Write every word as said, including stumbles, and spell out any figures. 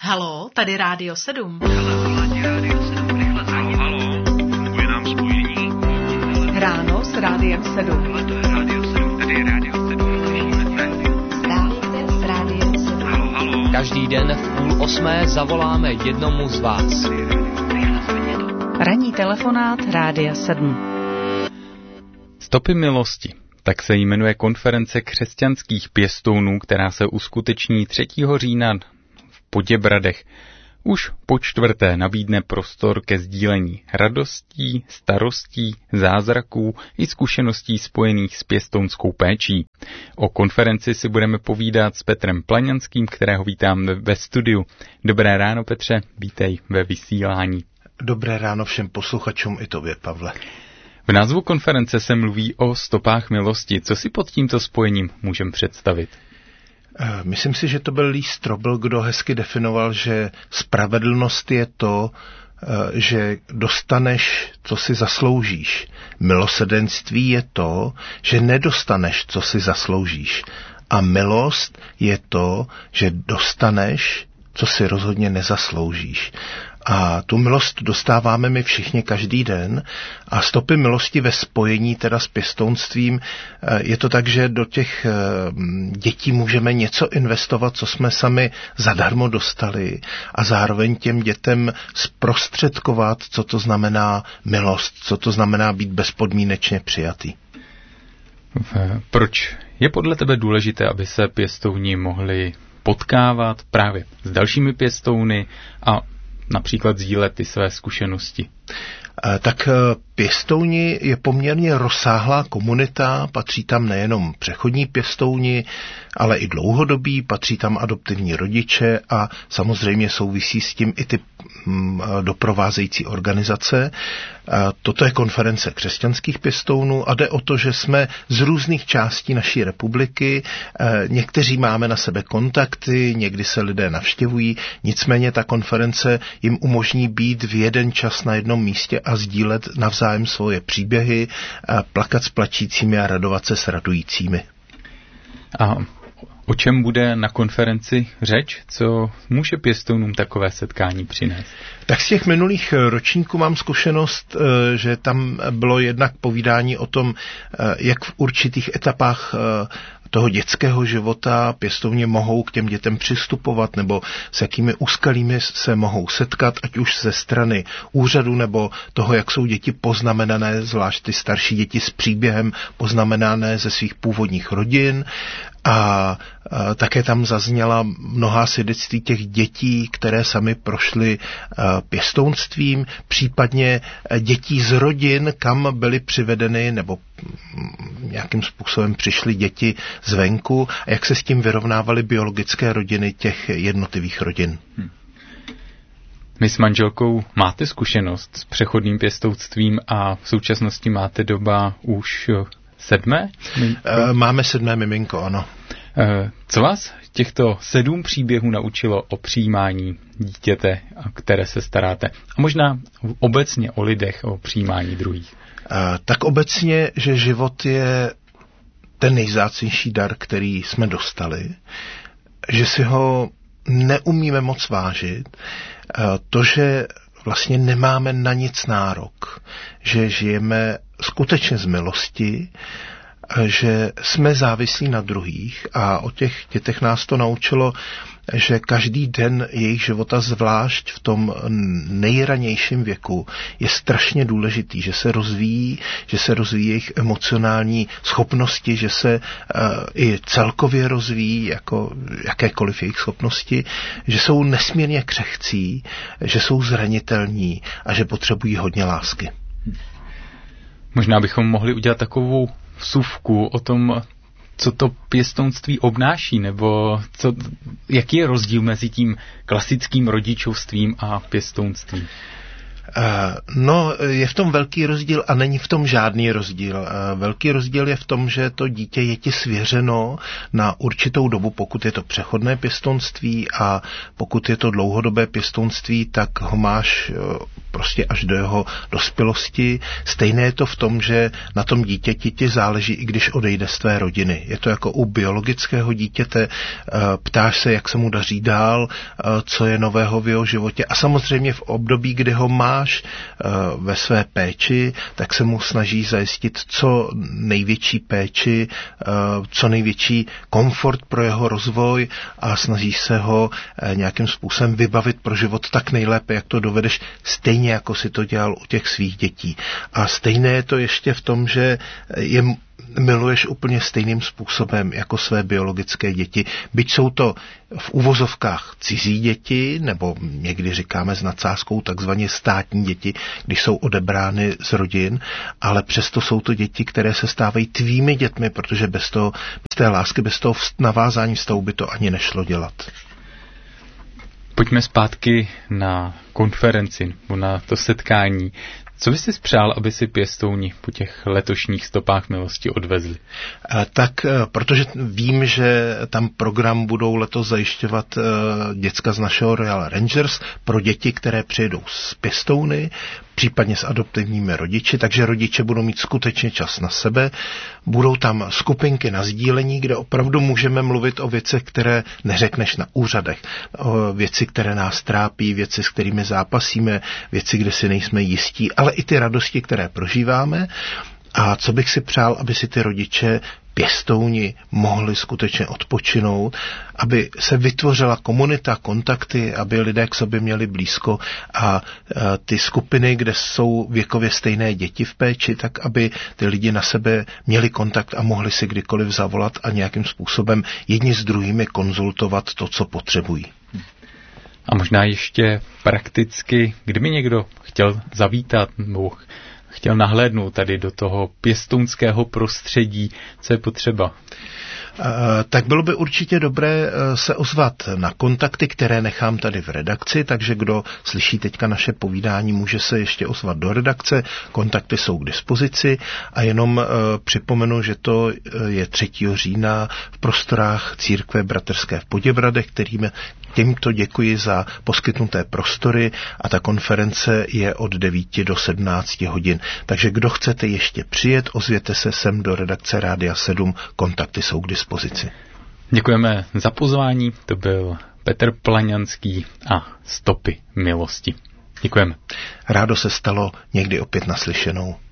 Haló, tady Rádio sedm. Haló, funguje nám spojení. Ráno s Rádiem sedm. Hele, to je Rádio sedm, tady je Rádio sedm. Zdravíme s Rádiem sedm. Haló, haló. Každý den v půl osmé zavoláme jednomu z vás. Ranní telefonát Rádia sedm. Stopy milosti. Tak se jmenuje konference křesťanských pěstounů, která se uskuteční třetího října v Poděbradech. Už po čtvrté nabídne prostor ke sdílení radostí, starostí, zázraků i zkušeností spojených s pěstounskou péčí. O konferenci si budeme povídat s Petrem Plaňanským, kterého vítám ve studiu. Dobré ráno, Petře, vítej ve vysílání. Dobré ráno všem posluchačům i tobě, Pavle. V názvu konference se mluví o stopách milosti. Co si pod tímto spojením můžeme představit? Myslím si, že to byl Lee Strobel, kdo hezky definoval, že spravedlnost je to, že dostaneš, co si zasloužíš. Milosrdenství je to, že nedostaneš, co si zasloužíš. A milost je to, že dostaneš, co si rozhodně nezasloužíš. A tu milost dostáváme my všichni každý den a stopy milosti ve spojení teda s pěstounstvím je to tak, že do těch dětí můžeme něco investovat, co jsme sami zadarmo dostali a zároveň těm dětem zprostředkovat, co to znamená milost, co to znamená být bezpodmínečně přijatý. Proč je podle tebe důležité, aby se pěstouni mohli potkávat právě s dalšími pěstouny a například sdílet ty své zkušenosti? Tak pěstouni je poměrně rozsáhlá komunita, patří tam nejenom přechodní pěstouni, ale i dlouhodobí, patří tam adoptivní rodiče a samozřejmě souvisí s tím i ty doprovázející organizace. Toto je konference křesťanských pěstounů a jde o to, že jsme z různých částí naší republiky, někteří máme na sebe kontakty, někdy se lidé navštěvují, nicméně ta konference jim umožní být v jeden čas na jednom místě a sdílet navzájem svoje příběhy, plakat s plačícími a radovat se s radujícími. A o čem bude na konferenci řeč? Co může pěstounům takové setkání přinést? Tak z těch minulých ročníků mám zkušenost, že tam bylo jednak povídání o tom, jak v určitých etapách toho dětského života pěstouni mohou k těm dětem přistupovat nebo s jakými úskalími se mohou setkat, ať už ze strany úřadu nebo toho, jak jsou děti poznamenané, zvlášť ty starší děti s příběhem poznamenané ze svých původních rodin. A, a také tam zazněla mnohá svědectví těch dětí, které sami prošly pěstounstvím, případně dětí z rodin, kam byly přivedeny nebo nějakým způsobem přišly děti zvenku a jak se s tím vyrovnávaly biologické rodiny těch jednotlivých rodin. Hmm. Vy s manželkou máte zkušenost s přechodným pěstounstvím a v současnosti máte doba už sedmé? Máme sedmé miminko, ano. Co vás těchto sedm příběhů naučilo o přijímání dítěte, které se staráte? A možná obecně o lidech, o přijímání druhých. Tak obecně, že život je ten nejvzácnější dar, který jsme dostali, že si ho neumíme moc vážit, to, že vlastně nemáme na nic nárok, že žijeme skutečně z milosti, že jsme závislí na druhých a o těch dětech nás to naučilo, že každý den jejich života, zvlášť v tom nejranějším věku, je strašně důležitý, že se rozvíjí, že se rozvíjí jejich emocionální schopnosti, že se uh, i celkově rozvíjí jako jakékoliv jejich schopnosti, že jsou nesmírně křehcí, že jsou zranitelní a že potřebují hodně lásky. Možná bychom mohli udělat takovou vsuvku o tom, co to pěstounství obnáší, nebo co, jaký je rozdíl mezi tím klasickým rodičovstvím a pěstounstvím? No, je v tom velký rozdíl a není v tom žádný rozdíl. Velký rozdíl je v tom, že to dítě je ti svěřeno na určitou dobu, pokud je to přechodné pěstounství, a pokud je to dlouhodobé pěstounství, tak ho máš prostě až do jeho dospělosti. Stejné je to v tom, že na tom dítěti ti záleží, i když odejde z tvé rodiny. Je to jako u biologického dítěte, ptáš se, jak se mu daří dál, co je nového v jeho životě, a samozřejmě v období, kdy ho máš ve své péči, tak se mu snaží zajistit co největší péči, co největší komfort pro jeho rozvoj a snaží se ho nějakým způsobem vybavit pro život tak nejlépe, jak to dovedeš, stejně jako si to dělal u těch svých dětí. A stejné je to ještě v tom, že je miluješ úplně stejným způsobem jako své biologické děti. Byť jsou to v uvozovkách cizí děti, nebo někdy říkáme s nadsázkou takzvaně státní děti, když jsou odebrány z rodin, ale přesto jsou to děti, které se stávají tvými dětmi, protože bez toho, bez té lásky, bez toho navázání vztahu by to ani nešlo dělat. Pojďme zpátky na konferenci, na to setkání. Co bys si přál, aby si pěstouni po těch letošních stopách milosti odvezli? Tak, protože vím, že tam program budou letos zajišťovat děcka z našeho Royal Rangers pro děti, které přijedou z pěstouny, případně s adoptivními rodiči, takže rodiče budou mít skutečně čas na sebe. Budou tam skupinky na sdílení, kde opravdu můžeme mluvit o věcech, které neřekneš na úřadech. O věci, které nás trápí, věci, s kterými zápasíme, věci, kde si nejsme jistí, ale i ty radosti, které prožíváme. A co bych si přál, aby si ty rodiče pěstouni mohli skutečně odpočinout, aby se vytvořila komunita, kontakty, aby lidé k sobě měli blízko a ty skupiny, kde jsou věkově stejné děti v péči, tak aby ty lidi na sebe měli kontakt a mohli si kdykoliv zavolat a nějakým způsobem jedni s druhými konzultovat to, co potřebují. A možná ještě prakticky, kdyby někdo chtěl zavítat nebo chtěl nahlédnout tady do toho pěstounského prostředí, co je potřeba? Tak bylo by určitě dobré se ozvat na kontakty, které nechám tady v redakci, takže kdo slyší teďka naše povídání, může se ještě ozvat do redakce, kontakty jsou k dispozici a jenom připomenu, že to je třetího října v prostorách Církve bratrské v Poděbradech, kterým tímto děkuji za poskytnuté prostory a ta konference je od devíti do sedmnácti hodin. Takže kdo chcete ještě přijet, ozvěte se sem do redakce Rádia sedm, kontakty jsou k dispozici. Děkujeme za pozvání, to byl Petr Plaňanský a Stopy milosti. Děkujeme. Rádo se stalo, někdy opět naslyšenou.